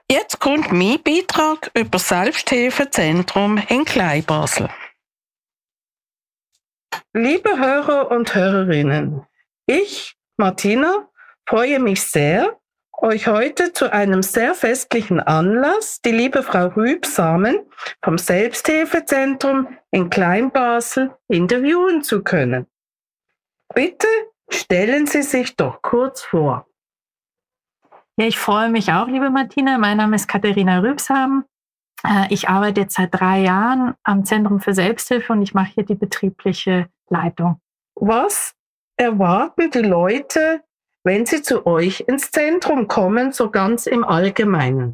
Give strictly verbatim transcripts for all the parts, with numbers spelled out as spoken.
Jetzt kommt mein Beitrag über das Selbsthilfezentrum in Kleinbasel. Liebe Hörer und Hörerinnen, ich, Martina, freue mich sehr, euch heute zu einem sehr festlichen Anlass die liebe Frau Rübsamen vom Selbsthilfezentrum in Kleinbasel interviewen zu können. Bitte stellen Sie sich doch kurz vor. Ja, ich freue mich auch, liebe Martina. Mein Name ist Katharina Rübsamen. Ich arbeite jetzt seit drei Jahren am Zentrum für Selbsthilfe und ich mache hier die betriebliche Leitung. Was erwarten die Leute, wenn sie zu euch ins Zentrum kommen, so ganz im Allgemeinen?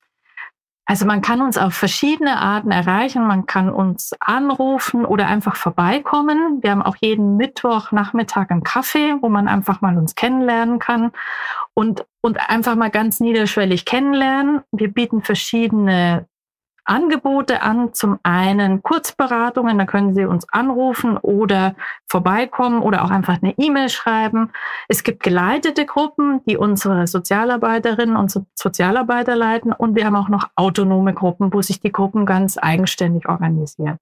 Also man kann uns auf verschiedene Arten erreichen. Man kann uns anrufen oder einfach vorbeikommen. Wir haben auch jeden Mittwochnachmittag einen Kaffee, wo man einfach mal uns kennenlernen kann und, und einfach mal ganz niederschwellig kennenlernen. Wir bieten verschiedene Angebote an. Zum einen Kurzberatungen, da können Sie uns anrufen oder vorbeikommen oder auch einfach eine E-Mail schreiben. Es gibt geleitete Gruppen, die unsere Sozialarbeiterinnen und so- Sozialarbeiter leiten, und wir haben auch noch autonome Gruppen, wo sich die Gruppen ganz eigenständig organisieren.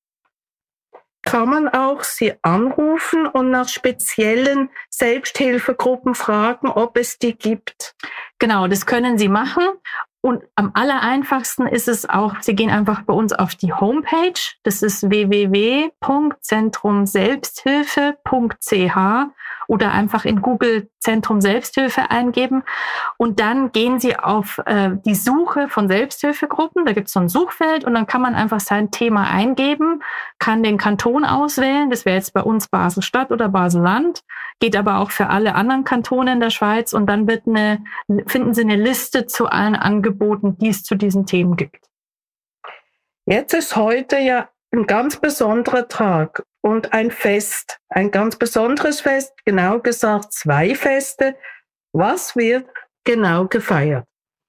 Kann man auch Sie anrufen und nach speziellen Selbsthilfegruppen fragen, ob es die gibt? Genau, das können Sie machen. Und am allereinfachsten ist es auch, Sie gehen einfach bei uns auf die Homepage. Das ist w w w punkt zentrum selbsthilfe punkt c h oder einfach in Google Zentrum Selbsthilfe eingeben. Und dann gehen Sie auf äh, die Suche von Selbsthilfegruppen. Da gibt es so ein Suchfeld und dann kann man einfach sein Thema eingeben, kann den Kanton auswählen. Das wäre jetzt bei uns Basel-Stadt oder Basel-Land. Geht aber auch für alle anderen Kantone in der Schweiz. Und dann wird eine, finden Sie eine Liste zu allen Angeboten, die es zu diesen Themen gibt. Jetzt ist heute ja ein ganz besonderer Tag und ein Fest, ein ganz besonderes Fest, genau gesagt zwei Feste. Was wird genau gefeiert?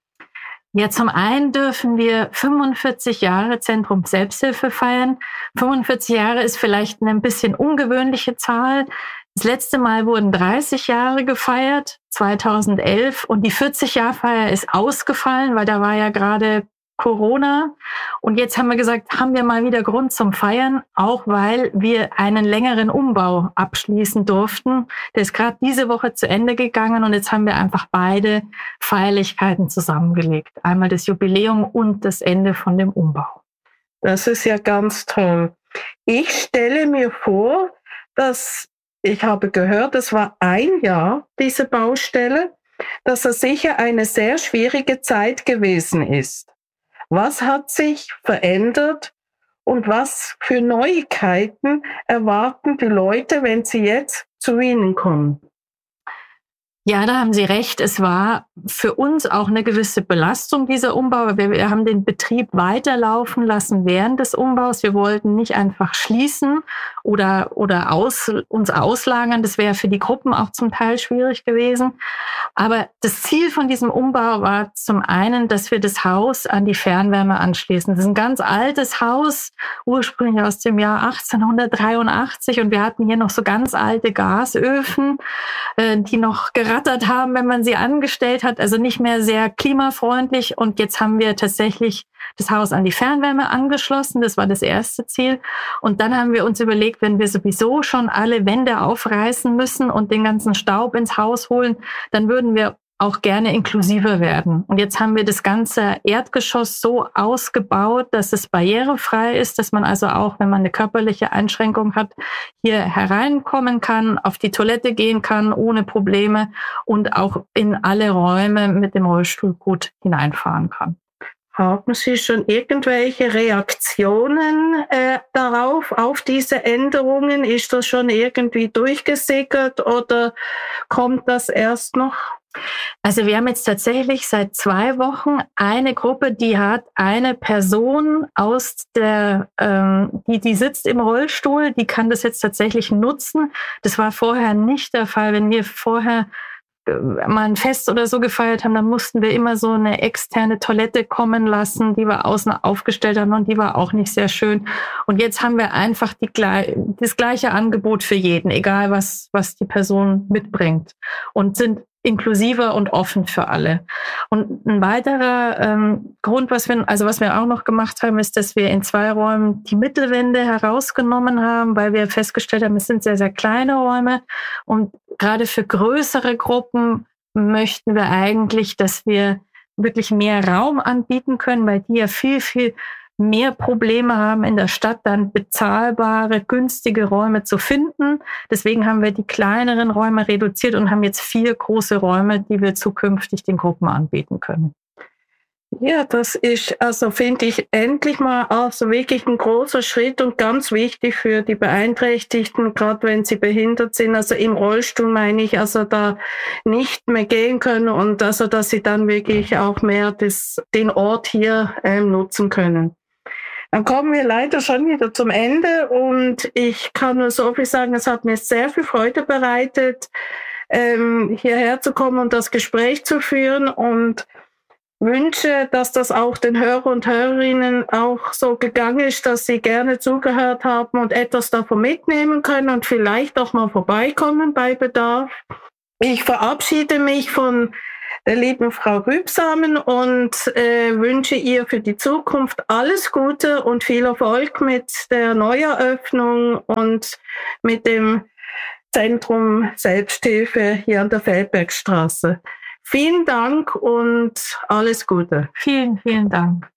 Ja, zum einen dürfen wir fünfundvierzig Jahre Zentrum Selbsthilfe feiern. fünfundvierzig Jahre ist vielleicht eine ein bisschen ungewöhnliche Zahl. Das letzte Mal wurden dreißig Jahre gefeiert, zweitausendelf, und die vierzig-Jahr-Feier ist ausgefallen, weil da war ja gerade Corona. Und jetzt haben wir gesagt, haben wir mal wieder Grund zum Feiern, auch weil wir einen längeren Umbau abschließen durften. Der ist gerade diese Woche zu Ende gegangen und jetzt haben wir einfach beide Feierlichkeiten zusammengelegt. Einmal das Jubiläum und das Ende von dem Umbau. Das ist ja ganz toll. Ich stelle mir vor, dass, ich habe gehört, es war ein Jahr, diese Baustelle, dass es sicher eine sehr schwierige Zeit gewesen ist. Was hat sich verändert und was für Neuigkeiten erwarten die Leute, wenn sie jetzt zu Ihnen kommen? Ja, da haben Sie recht. Es war für uns auch eine gewisse Belastung, dieser Umbau. Wir, wir haben den Betrieb weiterlaufen lassen während des Umbaus. Wir wollten nicht einfach schließen oder, oder aus, uns auslagern. Das wäre für die Gruppen auch zum Teil schwierig gewesen. Aber das Ziel von diesem Umbau war zum einen, dass wir das Haus an die Fernwärme anschließen. Das ist ein ganz altes Haus, ursprünglich aus dem Jahr achtzehnhundertdreiundachtzig. Und wir hatten hier noch so ganz alte Gasöfen, äh, die noch gerattert haben, wenn man sie angestellt hat, also nicht mehr sehr klimafreundlich. Und jetzt haben wir tatsächlich das Haus an die Fernwärme angeschlossen. Das war das erste Ziel. Und dann haben wir uns überlegt, wenn wir sowieso schon alle Wände aufreißen müssen und den ganzen Staub ins Haus holen, dann würden wir auch gerne inklusiver werden. Und jetzt haben wir das ganze Erdgeschoss so ausgebaut, dass es barrierefrei ist, dass man also auch, wenn man eine körperliche Einschränkung hat, hier hereinkommen kann, auf die Toilette gehen kann ohne Probleme und auch in alle Räume mit dem Rollstuhl gut hineinfahren kann. Haben Sie schon irgendwelche Reaktionen äh, darauf, auf diese Änderungen? Ist das schon irgendwie durchgesickert oder kommt das erst noch? Also wir haben jetzt tatsächlich seit zwei Wochen eine Gruppe, die hat eine Person aus der, ähm, die, die sitzt im Rollstuhl, die kann das jetzt tatsächlich nutzen. Das war vorher nicht der Fall. Wenn wir vorher mal ein Fest oder so gefeiert haben, dann mussten wir immer so eine externe Toilette kommen lassen, die wir außen aufgestellt haben, und die war auch nicht sehr schön. Und jetzt haben wir einfach die, das gleiche Angebot für jeden, egal was, was die Person mitbringt. Und sind inklusiver und offen für alle. Und ein weiterer ähm, Grund, was wir, also was wir auch noch gemacht haben, ist, dass wir in zwei Räumen die Mittelwände herausgenommen haben, weil wir festgestellt haben, es sind sehr, sehr kleine Räume. Und gerade für größere Gruppen möchten wir eigentlich, dass wir wirklich mehr Raum anbieten können, weil die ja viel, viel mehr Probleme haben, in der Stadt dann bezahlbare, günstige Räume zu finden. Deswegen haben wir die kleineren Räume reduziert und haben jetzt vier große Räume, die wir zukünftig den Gruppen anbieten können. Ja, das ist, also finde ich, endlich mal also wirklich ein großer Schritt und ganz wichtig für die Beeinträchtigten, gerade wenn sie behindert sind, also im Rollstuhl meine ich, also da nicht mehr gehen können und also, dass sie dann wirklich auch mehr das, den Ort hier ähm, nutzen können. Dann kommen wir leider schon wieder zum Ende und ich kann nur so viel sagen, es hat mir sehr viel Freude bereitet, ähm, hierher zu kommen und das Gespräch zu führen und wünsche, dass das auch den Hörer und Hörerinnen auch so gegangen ist, dass sie gerne zugehört haben und etwas davon mitnehmen können und vielleicht auch mal vorbeikommen bei Bedarf. Ich verabschiede mich von der lieben Frau Rübsamen und äh, wünsche ihr für die Zukunft alles Gute und viel Erfolg mit der Neueröffnung und mit dem Zentrum Selbsthilfe hier an der Feldbergstraße. Vielen Dank und alles Gute. Vielen, vielen Dank.